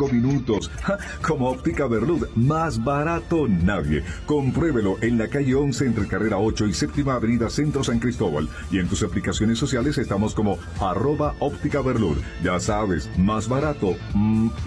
5 minutos. ¡Ja! Como Óptica Berlud, más barato nadie. Compruébelo en la calle 11 entre carrera 8 y séptima avenida Centro San Cristóbal. Y en tus aplicaciones sociales estamos como @Óptica Berlud. Ya sabes, más barato,